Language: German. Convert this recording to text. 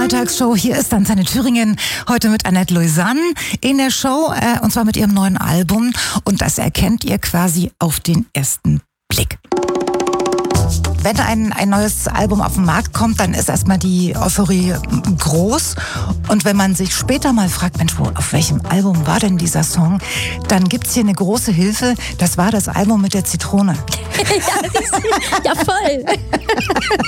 Nachmittagsshow. Hier ist Antenne Thüringen, heute mit Annette Lausanne in der Show, und zwar mit ihrem neuen Album. Und das erkennt ihr quasi auf den ersten Blick. Wenn ein neues Album auf den Markt kommt, dann ist erstmal die Euphorie groß. Und wenn man sich später mal fragt, Mensch, auf welchem Album war denn dieser Song? Dann gibt's hier eine große Hilfe. Das war das Album mit der Zitrone. Ja, voll.